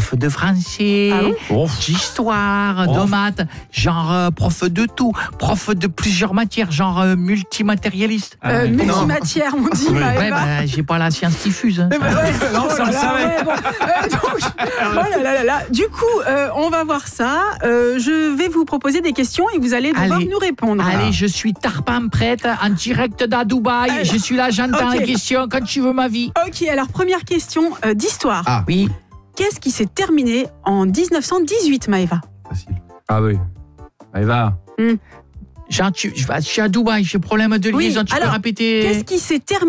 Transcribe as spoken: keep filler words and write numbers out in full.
prof de français, Ah bon d'histoire, Oh. de maths, genre euh, prof de tout, prof de plusieurs matières, genre euh, multimatérialiste. Euh, non. multimatière, on dit. Oui. Maëva. Ouais, bah, j'ai pas la science diffuse. Hein, Eh ben, ça. ouais. Non, ça, on le là là, savait. ouais, bon. Euh, donc, oh là là là là. Du coup, euh, on va voir ça. Euh, je vais vous proposer des questions et vous allez devoir Allez. nous répondre. Allez, je suis tarpin prête, en direct d'à Dubaï. Allez. Je suis là, j'entends Ok. les questions quand tu veux ma vie. Ok, alors première question euh, d'histoire. Ah. Oui. Qu'est-ce qui s'est terminé en dix-neuf cent dix-huit, Maëva? Facile. Ah oui. Allez, va. Genre, tu, je, je suis à Dubaï, j'ai problème de Oui, liaison, tu alors, peux répéter. Qu'est-ce qui s'est terminé